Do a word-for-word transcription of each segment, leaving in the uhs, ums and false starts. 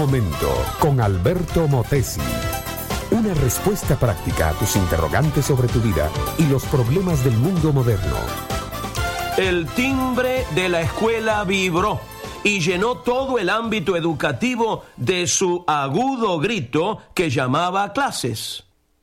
momento con Alberto Motesi. Una respuesta práctica a tus interrogantes sobre tu vida y los problemas del mundo moderno. El timbre de la escuela vibró y llenó todo el ámbito educativo de su agudo grito que llamaba a clases.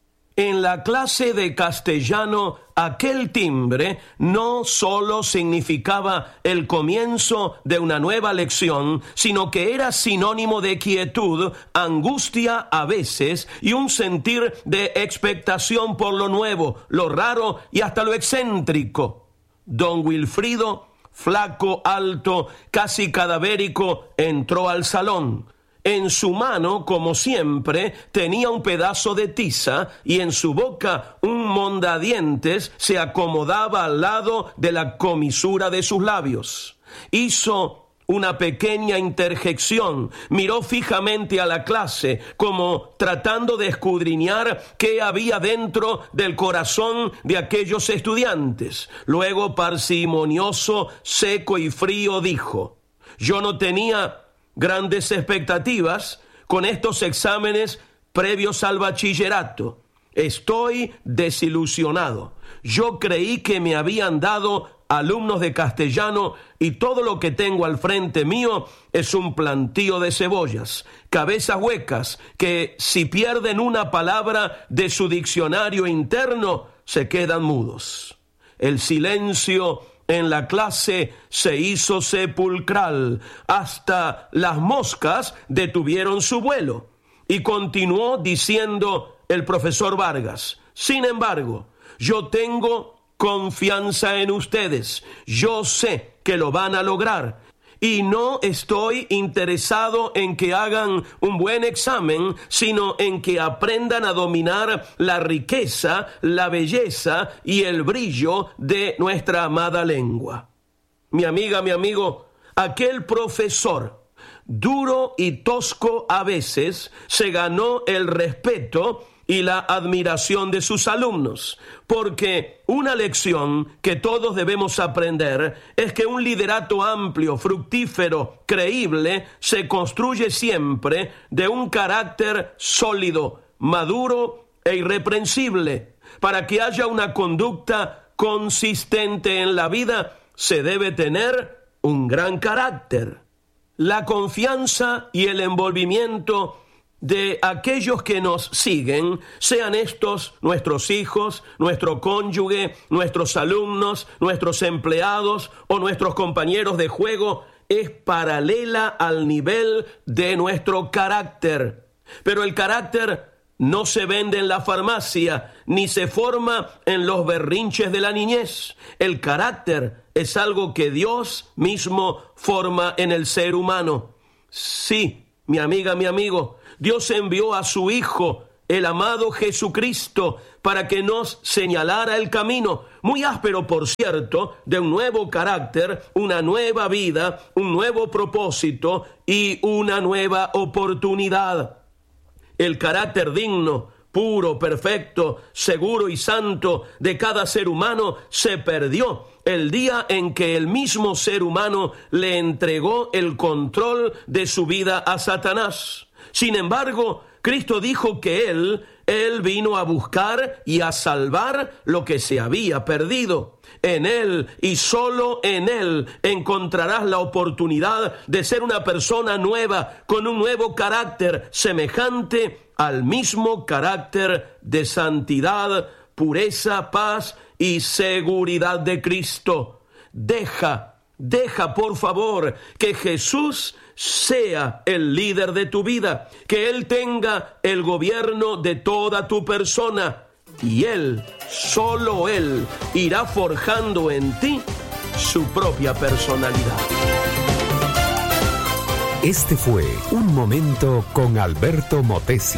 En la clase de castellano, aquel timbre no solo significaba el comienzo de una nueva lección, sino que era sinónimo de quietud, angustia a veces y un sentir de expectación por lo nuevo, lo raro y hasta lo excéntrico. Don Wilfrido, flaco, alto, casi cadavérico, entró al salón. En su mano, como siempre, tenía un pedazo de tiza y en su boca un mondadientes se acomodaba al lado de la comisura de sus labios. Hizo una pequeña interjección, miró fijamente a la clase, como tratando de escudriñar qué había dentro del corazón de aquellos estudiantes. Luego, parsimonioso, seco y frío, dijo: «Yo no tenía grandes expectativas con estos exámenes previos al bachillerato. Estoy desilusionado. Yo creí que me habían dado alumnos de castellano y todo lo que tengo al frente mío es un plantío de cebollas, cabezas huecas que si pierden una palabra de su diccionario interno se quedan mudos». El silencio en la clase se hizo sepulcral, hasta las moscas detuvieron su vuelo. Y continuó diciendo el profesor Vargas: «Sin embargo, yo tengo confianza en ustedes. Yo sé que lo van a lograr. Y no estoy interesado en que hagan un buen examen, sino en que aprendan a dominar la riqueza, la belleza y el brillo de nuestra amada lengua». Mi amiga, mi amigo, aquel profesor, duro y tosco a veces, se ganó el respeto y la admiración de sus alumnos, porque una lección que todos debemos aprender es que un liderato amplio, fructífero, creíble, se construye siempre de un carácter sólido, maduro e irreprensible. Para que haya una conducta consistente en la vida, se debe tener un gran carácter. La confianza y el envolvimiento de aquellos que nos siguen, sean estos nuestros hijos, nuestro cónyuge, nuestros alumnos, nuestros empleados o nuestros compañeros de juego, es paralela al nivel de nuestro carácter. Pero el carácter no se vende en la farmacia, ni se forma en los berrinches de la niñez. El carácter es algo que Dios mismo forma en el ser humano. Sí, mi amiga, mi amigo, Dios envió a su Hijo, el amado Jesucristo, para que nos señalara el camino, muy áspero por cierto, de un nuevo carácter, una nueva vida, un nuevo propósito y una nueva oportunidad. El carácter digno, puro, perfecto, seguro y santo de cada ser humano se perdió el día en que el mismo ser humano le entregó el control de su vida a Satanás. Sin embargo, Cristo dijo que Él, Él vino a buscar y a salvar lo que se había perdido. En Él y solo en Él encontrarás la oportunidad de ser una persona nueva, con un nuevo carácter semejante al mismo carácter de santidad, pureza, paz y seguridad de Cristo. Deja, deja por favor que Jesús sea el líder de tu vida, que Él tenga el gobierno de toda tu persona y Él, solo Él, irá forjando en ti su propia personalidad. Este fue Un Momento con Alberto Motesi.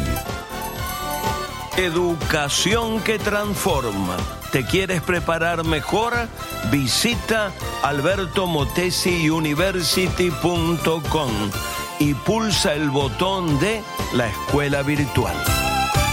Educación que transforma. ¿Te quieres preparar mejor? Visita alberto motesi university punto com y pulsa el botón de la escuela virtual.